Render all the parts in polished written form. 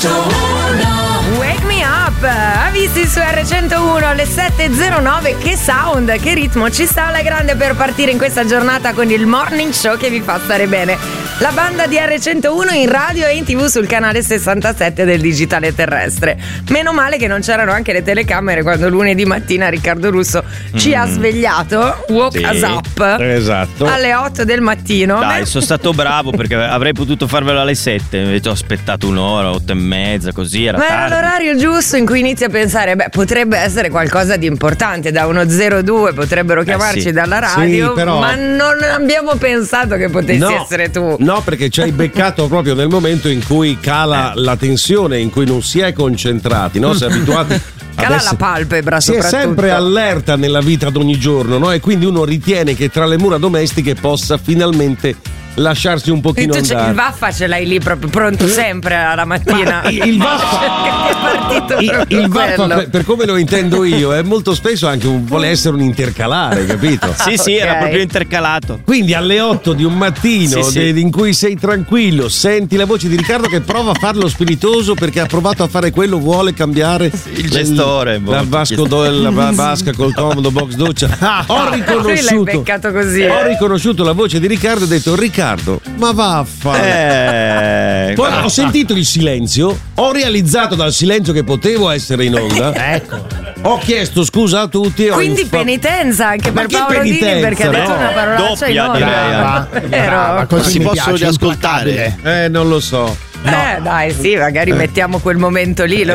Wake me up, avvisti su R101 alle 7.09. Che sound, che ritmo ci sta alla grande per partire in questa giornata con il morning show che vi fa stare bene. La banda di R101 in radio e in TV sul canale 67 del digitale terrestre. Meno male che non c'erano anche le telecamere quando lunedì mattina Riccardo Russo ci ha svegliato, woke us up, esatto, alle 8 del mattino. Dai, sono stato bravo perché avrei potuto farvelo alle 7, invece ho aspettato un'ora, 8:30, così era tardi. Era l'orario giusto in cui inizi a pensare, potrebbe essere qualcosa di importante, da 102 potrebbero chiamarci dalla radio, sì, però... ma non abbiamo pensato che potessi essere tu. No, perché ci hai beccato proprio nel momento in cui cala la tensione, in cui non si è concentrati, no? Si è abituati. Cala la palpebra, si soprattutto. è sempre allerta nella vita d'ogni giorno, no? E quindi uno ritiene che tra le mura domestiche possa finalmente lasciarsi un pochino andare. Il vaffa ce l'hai lì proprio pronto sempre alla mattina. Il vaffa è partito il vaffa, per come lo intendo io, è molto spesso anche vuole essere un intercalare, capito? Sì, era proprio intercalato. Quindi alle 8 di un mattino in cui sei tranquillo, senti la voce di Riccardo che prova a farlo spiritoso perché ha provato a fare quello, vuole cambiare il gestore, la vasca col comodo box doccia. Ho riconosciuto la voce di Riccardo e ho detto: Riccardo, ma vaffa. Poi ho sentito il silenzio, ho realizzato dal silenzio che potevo essere in onda. Ecco. Ho chiesto scusa a tutti. Quindi penitenza anche per Paolo Dini, perché ha detto una parolaccia in onda. Brava, così si mi possono piace, riascoltare. Non lo so. Dai, sì, magari mettiamo quel momento lì.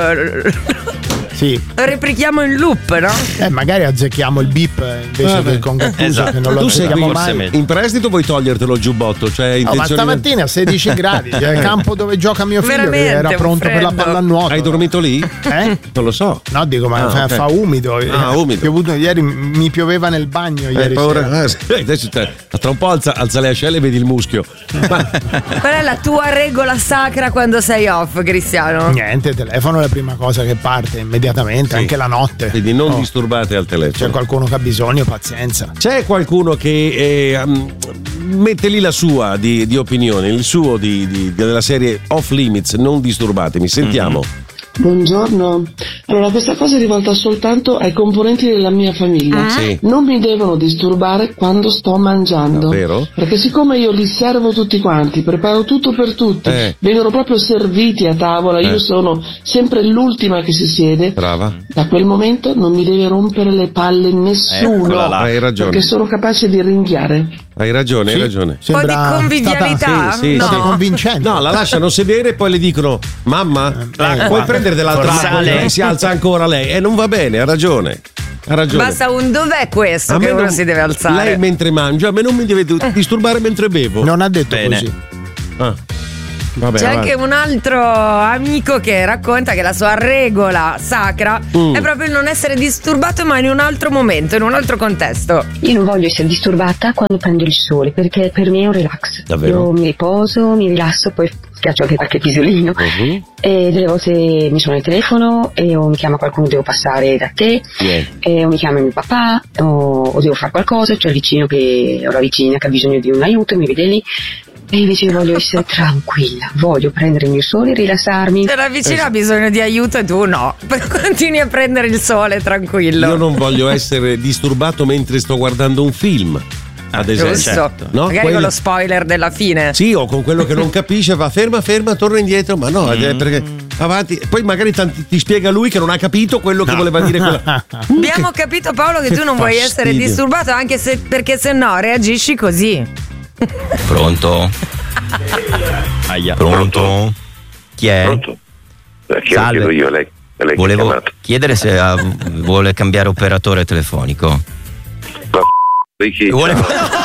Sì. Lo replichiamo in loop, no? Magari azzecchiamo il beep invece del congattuso, che non lo azzecchiamo mai. In prestito puoi togliertelo il giubbotto, cioè ma stamattina a 16 gradi, il campo dove gioca mio figlio era pronto per la pallanuoto. Hai dormito lì? Non lo so. No, dico, ma fa umido. Umido. Ieri mi pioveva nel bagno ieri sera. Adesso tra un po' alza le ascelle e vedi il muschio. Qual è la tua regola sacra quando sei off, Cristiano? Niente, telefono è la prima cosa che parte immediatamente, anche la notte. Quindi non disturbate al telefono. C'è qualcuno che ha bisogno, pazienza. C'è qualcuno che mette lì la sua di opinione, il suo della serie Off Limits, non disturbatemi. Sentiamo. Buongiorno. Allora, questa cosa è rivolta soltanto ai componenti della mia famiglia. Sì. Non mi devono disturbare quando sto mangiando. Davvero? Perché siccome io li servo tutti quanti, preparo tutto per tutti, vengono proprio serviti a tavola, io sono sempre l'ultima che si siede. Brava. Da quel momento non mi deve rompere le palle nessuno. Hai ragione. Perché sono capace di ringhiare. Hai ragione. Un po' di convivialità. No. Convincente. No, la lasciano sedere e poi le dicono: mamma, puoi prendere dell'altra acqua? Si alza ancora lei. Non va bene, ha ragione. Basta un dov'è questo che uno si deve alzare. Lei mentre mangia, a me non mi deve disturbare mentre bevo. Non ha detto così. Vabbè, c'è anche un altro amico che racconta che la sua regola sacra è proprio il non essere disturbato, ma in un altro momento, in un altro contesto. Io non voglio essere disturbata quando prendo il sole, perché per me è un relax. Davvero? Io mi riposo, mi rilasso, poi schiaccio anche qualche pisolino e delle volte mi suona il telefono o mi chiama qualcuno, devo passare da te, o mi chiama mio papà o devo fare qualcosa, c'è il vicino o la vicina che ha bisogno di un aiuto, mi vede lì. E invece io voglio essere tranquilla, voglio prendere il mio sole e rilassarmi. Se la vicina ha bisogno di aiuto e tu no, continui a prendere il sole tranquillo. Io non voglio essere disturbato mentre sto guardando un film, ad esempio. Giusto. No? Magari con lo spoiler della fine. Sì, o con quello che non capisce, va ferma, torna indietro, ma no, perché avanti. Poi magari ti spiega lui che non ha capito quello che voleva dire quella. Abbiamo capito, Paolo, che tu non vuoi essere disturbato, anche se perché se no reagisci così. Pronto? Aia. Pronto? Chi è? Pronto? Salve. Chiedo io, lei volevo chiedere se vuole cambiare operatore telefonico. Vuole...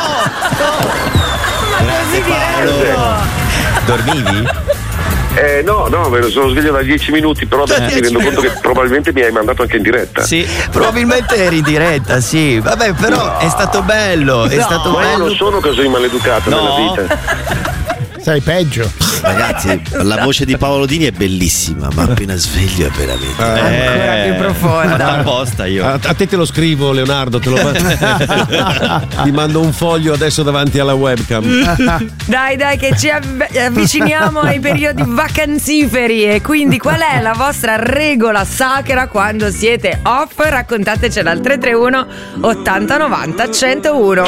Dormivi? No, me ne sono sveglio da 10 minuti, però adesso mi rendo conto che probabilmente mi hai mandato anche in diretta. Sì, probabilmente eri in diretta, sì. Vabbè, però è stato bello, è stato bello. Non sono così maleducato nella vita. Sei peggio. Ragazzi, la voce di Paolo Dini è bellissima, ma appena sveglio è veramente ancora più profonda. Apposta io. A te te lo scrivo, Leonardo, te lo ti mando un foglio adesso davanti alla webcam. Dai, che ci avviciniamo ai periodi vacanziferi. E quindi qual è la vostra regola sacra quando siete off? Raccontatecela al 331 80 90 101.